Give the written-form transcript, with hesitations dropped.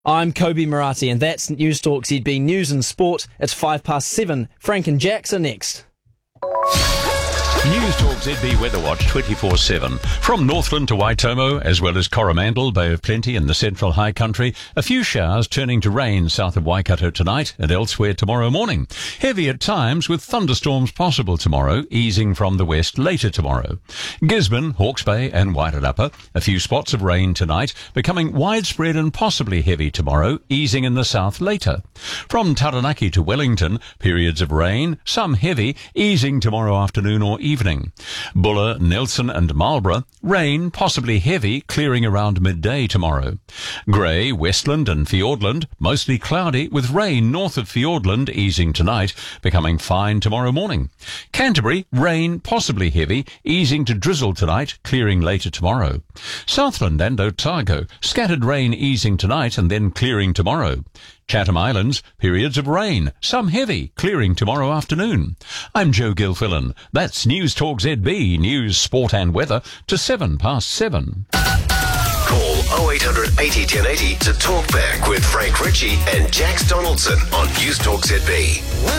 I'm Kobe Murati, and that's News Talk ZB News and Sport. It's 7:05. Frank and Jax are next. News Talk ZB Weather Watch 24/7. From Northland to Waitomo, as well as Coromandel, Bay of Plenty and the Central High Country, a few showers turning to rain south of Waikato tonight and elsewhere tomorrow morning. Heavy at times with thunderstorms possible tomorrow, easing from the west later tomorrow. Gisborne, Hawke's Bay and Wairarapa, a few spots of rain tonight, becoming widespread and possibly heavy tomorrow, easing in the south later. From Taranaki to Wellington, periods of rain, some heavy, easing tomorrow afternoon or evening. Buller, Nelson and Marlborough, rain, possibly heavy, clearing around midday tomorrow. Grey, Westland and Fiordland, mostly cloudy with rain north of Fiordland, easing tonight, becoming fine tomorrow morning. Canterbury, rain, possibly heavy, easing to drizzle tonight, clearing later tomorrow. Southland and Otago, scattered rain easing tonight and then clearing tomorrow. Chatham Islands, periods of rain, some heavy, clearing tomorrow afternoon. I'm Joe Gilfillan. That's News Talk ZB, news, sport and weather to 7:07. Call 0800 80 1080 to talk back with Frank Ritchie and Jax Donaldson on News Talk ZB.